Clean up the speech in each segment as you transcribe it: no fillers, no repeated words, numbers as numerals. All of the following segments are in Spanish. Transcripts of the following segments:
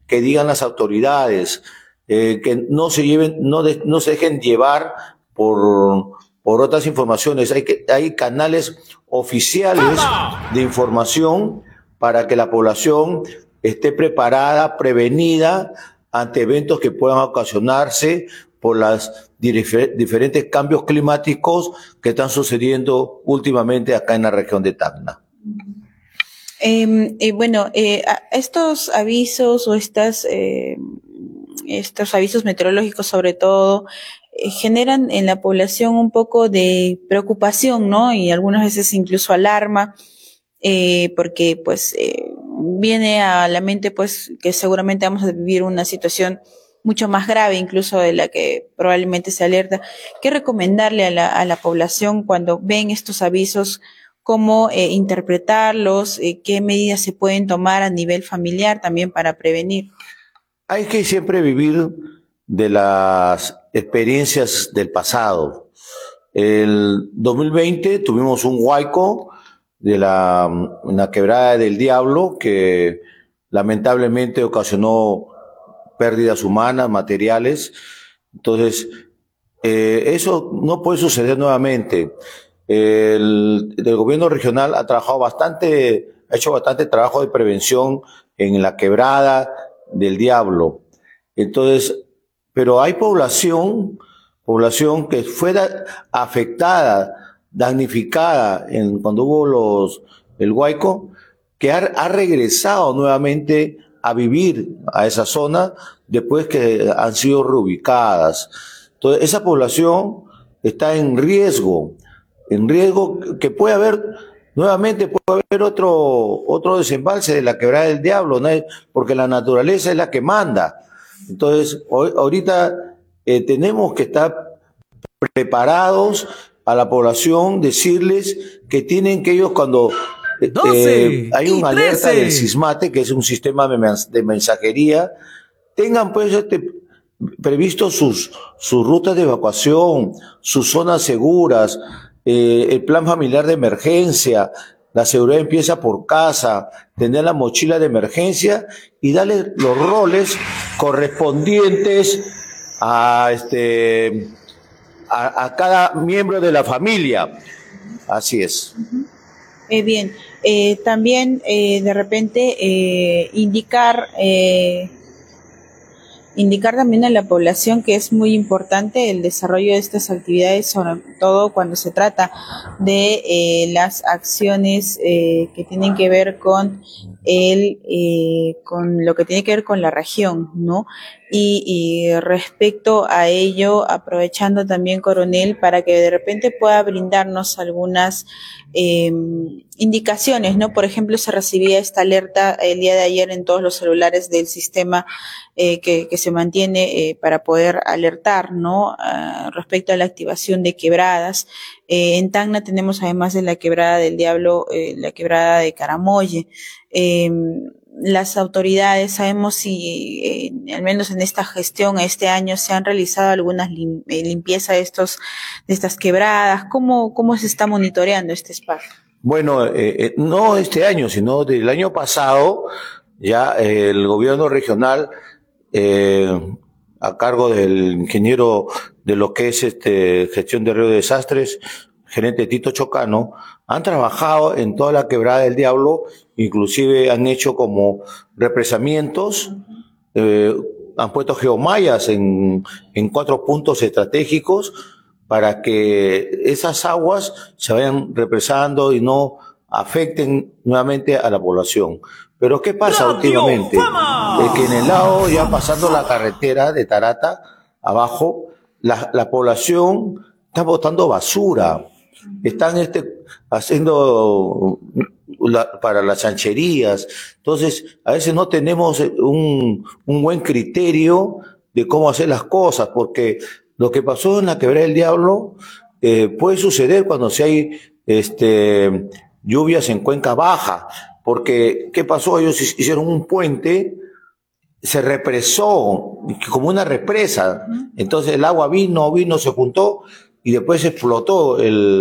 que digan las autoridades, que no se lleven, no se dejen llevar por otras informaciones. Hay canales oficiales de información para que la población esté preparada, prevenida ante eventos que puedan ocasionarse por los diferentes cambios climáticos que están sucediendo últimamente acá en la región de Tacna. Estos avisos o estos avisos meteorológicos sobre todo generan en la población un poco de preocupación, ¿no? Y algunas veces incluso alarma, porque viene a la mente pues que seguramente vamos a vivir una situación mucho más grave incluso de la que probablemente se alerta. ¿Qué recomendarle a la población cuando ven estos avisos? ¿Cómo interpretarlos? ¿Qué medidas se pueden tomar a nivel familiar también para prevenir? Hay que siempre vivir de las experiencias del pasado. El 2020 tuvimos un huaico de una quebrada del Diablo que lamentablemente ocasionó pérdidas humanas, materiales. Entonces, eso no puede suceder nuevamente. El gobierno regional ha hecho bastante trabajo de prevención en la quebrada del Diablo. Entonces, pero hay población que fue afectada, damnificada cuando hubo el huaico, que ha regresado nuevamente a vivir a esa zona después que han sido reubicadas. Entonces, esa población está en riesgo que puede haber, nuevamente puede haber otro desembalse de la quebrada del Diablo, ¿no? Porque la naturaleza es la que manda. Entonces, ahorita tenemos que estar preparados a la población, decirles que tienen que ellos cuando hay una alerta del SISMATE, que es un sistema de mensajería, tengan pues previsto sus rutas de evacuación, sus zonas seguras, el plan familiar de emergencia. La seguridad empieza por casa, tener la mochila de emergencia y darle los roles correspondientes a cada miembro de la familia. Así es. Bien, también de repente indicar también a la población que es muy importante el desarrollo de estas actividades, sobre todo cuando se trata de las acciones que tienen que ver con con lo que tiene que ver con la región, ¿no? Y respecto a ello, aprovechando también, coronel, para que de repente pueda brindarnos algunas indicaciones, ¿no? Por ejemplo, se recibía esta alerta el día de ayer en todos los celulares del sistema que se mantiene para poder alertar, ¿no? Respecto a la activación de quebradas. En Tacna tenemos, además de la quebrada del Diablo, la quebrada de Caramolle. Las autoridades, sabemos si al menos en esta gestión, este año, se han realizado algunas limpieza de estas quebradas. ¿Cómo se está monitoreando este espacio? Bueno, no este año, sino del año pasado, ya el gobierno regional, a cargo del ingeniero de lo que es gestión de riesgo de desastres, gerente Tito Chocano, han trabajado en toda la quebrada del Diablo, inclusive han hecho como represamientos, han puesto geomallas en 4 puntos estratégicos para que esas aguas se vayan represando y no afecten nuevamente a la población. Pero ¿qué pasa últimamente? Que en el lado, ya pasando la carretera de Tarata, abajo, la población está botando basura. Están haciendo para las chancherías. Entonces, a veces no tenemos un buen criterio de cómo hacer las cosas, porque lo que pasó en la quebrada del Diablo puede suceder cuando si hay lluvias en cuenca baja, porque ¿qué pasó? Ellos hicieron un puente, se represó como una represa, entonces el agua vino, se juntó y después explotó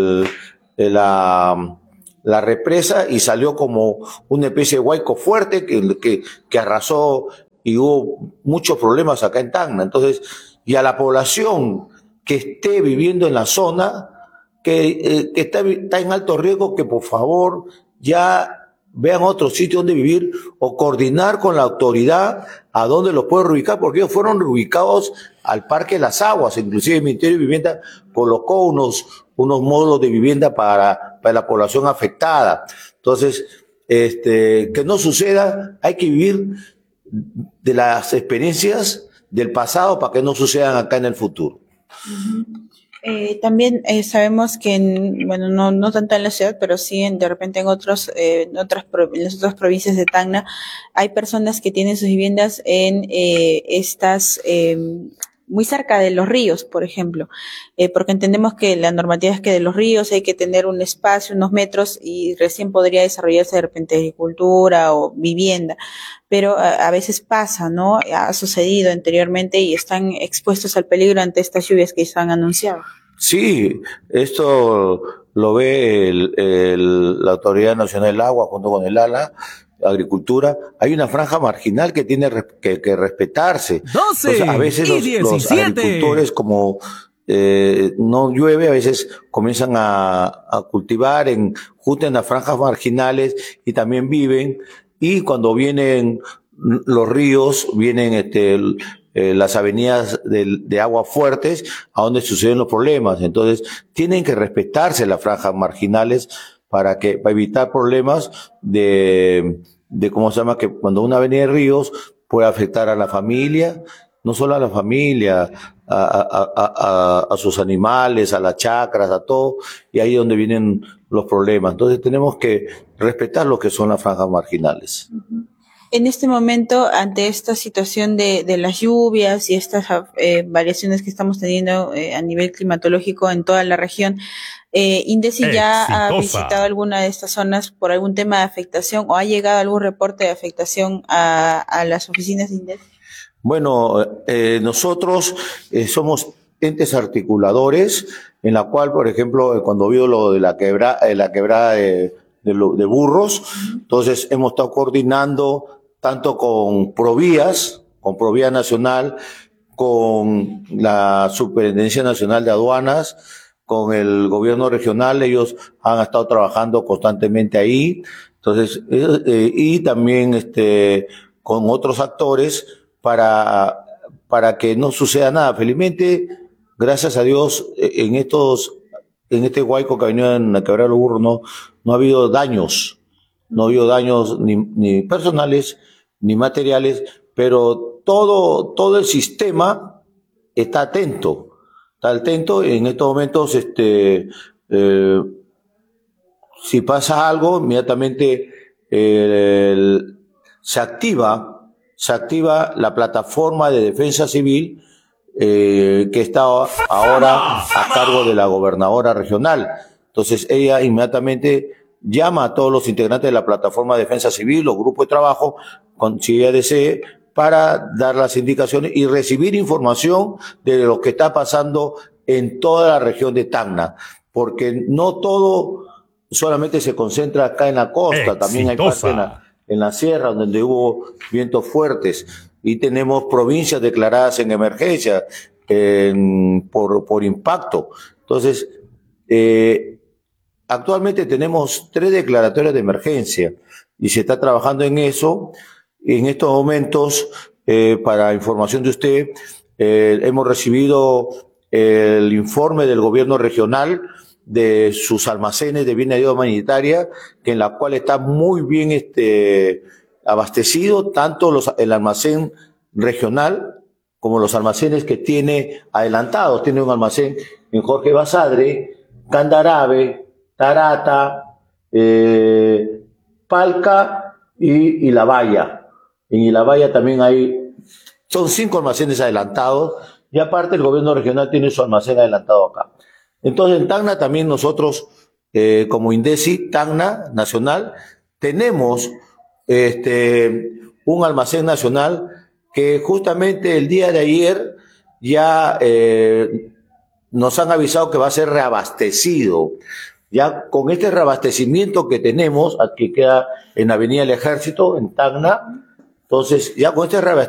la represa y salió como una especie de huaico fuerte que arrasó y hubo muchos problemas acá en Tacna. Entonces, y a la población que esté viviendo en la zona, que está en alto riesgo, que por favor ya vean otro sitio donde vivir o coordinar con la autoridad a dónde los puede reubicar, porque ellos fueron reubicados al Parque de las Aguas. Inclusive el Ministerio de Vivienda colocó unos módulos de vivienda para la población afectada. Entonces, que no suceda, hay que vivir de las experiencias del pasado para que no sucedan acá en el futuro. También sabemos que, bueno, no tanto en la ciudad, pero sí de repente en en las otras provincias de Tacna, hay personas que tienen sus viviendas en muy cerca de los ríos, por ejemplo, porque entendemos que la normativa es que de los ríos hay que tener un espacio, unos metros, y recién podría desarrollarse de repente agricultura o vivienda, pero a veces pasa, ¿no? Ha sucedido anteriormente y están expuestos al peligro ante estas lluvias que se han anunciado. Sí, esto lo ve la Autoridad Nacional del Agua junto con el ALA, Agricultura. Hay una franja marginal que tiene que respetarse. 12 Entonces, a veces los agricultores, como no llueve, a veces comienzan a cultivar justo en las franjas marginales y también viven. Y cuando vienen los ríos, vienen las avenidas de aguas fuertes, a donde suceden los problemas. Entonces, tienen que respetarse las franjas marginales para evitar problemas de cómo se llama, que cuando una avenida de ríos puede afectar a la familia, no solo a la familia, a sus animales, a las chacras, a todo, y ahí es donde vienen los problemas. Entonces tenemos que respetar lo que son las franjas marginales. En este momento, ante esta situación de las lluvias y estas variaciones que estamos teniendo a nivel climatológico en toda la región, ¿INDECI ya ha visitado alguna de estas zonas por algún tema de afectación o ha llegado algún reporte de afectación a las oficinas de INDECI? Bueno, nosotros somos entes articuladores, en la cual, por ejemplo, cuando vio lo de la quebrada de Burros, entonces hemos estado coordinando tanto con Provías Nacional, con la Superintendencia Nacional de Aduanas, con el gobierno regional. Ellos han estado trabajando constantemente ahí. Entonces, y también con otros actores para que no suceda nada. Felizmente, gracias a Dios, en este huaico que ha venido en la quebrada de los Burros no ha habido daños. No ha habido daños ni personales ni materiales, pero todo el sistema está atento. En estos momentos, si pasa algo, inmediatamente se activa la plataforma de defensa civil que está ahora a cargo de la gobernadora regional. Entonces ella inmediatamente llama a todos los integrantes de la plataforma de defensa civil, los grupos de trabajo, si ella desee, para dar las indicaciones y recibir información de lo que está pasando en toda la región de Tacna, porque no todo solamente se concentra acá en la costa, también hay parte en la sierra donde hubo vientos fuertes, y tenemos provincias declaradas en emergencia por impacto. Entonces, actualmente tenemos 3 declaratorias de emergencia y se está trabajando en eso. En estos momentos, para información de usted, hemos recibido el informe del gobierno regional de sus almacenes de bienes de ayuda humanitaria, que en la cual está muy bien abastecido, tanto el almacén regional como los almacenes que tiene adelantados. Tiene un almacén en Jorge Basadre, Candarave, Tarata, Palca y La Valla. En La Valla también son 5 almacenes adelantados, y aparte el gobierno regional tiene su almacén adelantado acá. Entonces en Tacna también nosotros, como INDECI, Tacna Nacional, tenemos un almacén nacional que justamente el día de ayer ya nos han avisado que va a ser reabastecido. Ya con este reabastecimiento que tenemos, aquí queda en Avenida del Ejército, en Tacna, entonces ya con este reabastecimiento